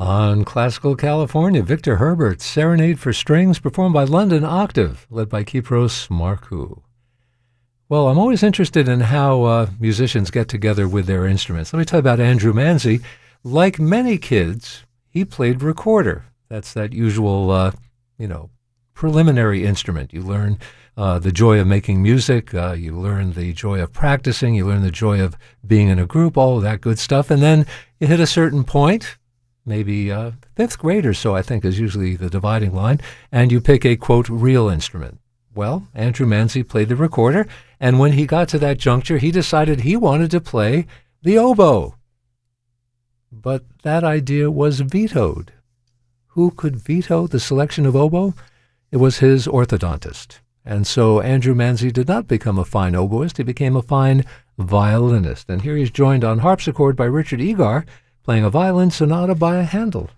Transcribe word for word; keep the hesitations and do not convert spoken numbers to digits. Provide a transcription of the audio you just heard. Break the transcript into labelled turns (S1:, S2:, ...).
S1: On Classical California, Victor Herbert's Serenade for Strings, performed by London Octave, led by Kypros Markou. Well, I'm always interested in how uh, musicians get together with their instruments. Let me tell you about Andrew Manze. Like many kids, he played recorder. That's that usual, uh, you know, preliminary instrument. You learn uh, the joy of making music. Uh, you learn the joy of practicing. You learn the joy of being in a group, all of that good stuff. And then you hit a certain point, maybe uh, fifth grade or so, I think, is usually the dividing line, and you pick a, quote, real instrument. Well, Andrew Manze played the recorder, and when he got to that juncture, he decided he wanted to play the oboe. But that idea was vetoed. Who could veto the selection of oboe? It was his orthodontist. And so Andrew Manze did not become a fine oboist, he became a fine violinist. And here he's joined on harpsichord by Richard Egar, playing a violin sonata by Handel.